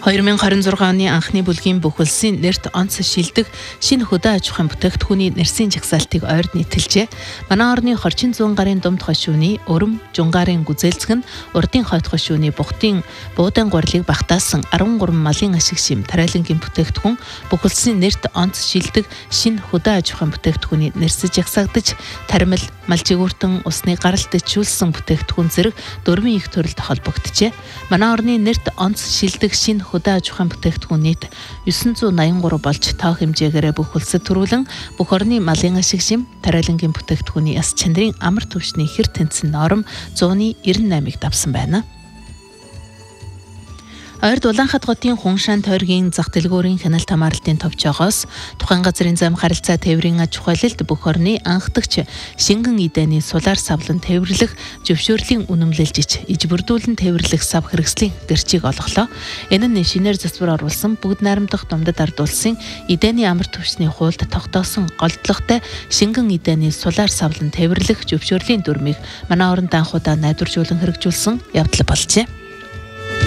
2026 оны анхны бүлгийн бүх улсын нэрт онц шилдэг шинэ хөдөө аж ахуйн бүтээгдэхүүний нэрсийн жагсаалтыг ойрд нийтэлжээ. Манай орны хорчин зуун гарын думд хошууны өрөм жунгарын гүзээлцэг нь урдын хойд хошууны бухтын буудан гурлыг багтаасан 13 малын ашиг шим тариалангийн бүтээгдэхүүн бүх улсын нэрт онц шилдэг шинэ хөдөө аж ахуйн бүтээгдэхүүний нэрсэж жагсаагдаж таримал малжигүүртэн усны гаралт ичүүлсэн бүтээгдэхүүн зэрэг 4 их төрөлд холбогджээ. Манай орны нэрт онц шилдэг шинэ хөдөө аж ахуйн бүтээгдэхүүн нийт 983 болж тоо хэмжээгээр бүх улсад төрүүлэн бүх орны малын ашиг шим тариалангийн бүтээгдэхүүний яс чанарын амар түвшний хэр тэнцэн норм 198-ыг давсан байна. Ойрд Улаанхад хотын Хуншаан тойргийн зах дэлгүүрийн хяналт хамаарлалтын товчоогоос тухайн газрын зам харилцаа тээврийн аж ахуйлалд бүх орны анхдагч шингэн эдэний сулаар савлан тээвэрлэх зөвшөөрлийн үнэмлэлжиж иж бүрдүүлэн тээвэрлэх сав хэрэгслийн гэрчийг олголоо. Энэ нь шинээр засвар оруулсан бүгд найрамдах думдад ард улсын эдэний амар түвшний хуульд тогтоосон голдлоготой шингэн эдэний сулаар савлан тээвэрлэх зөвшөөрлийн дүрмийг манай оронд анхудаа найдваржуулан хэрэгжүүлсэн явдал болжээ.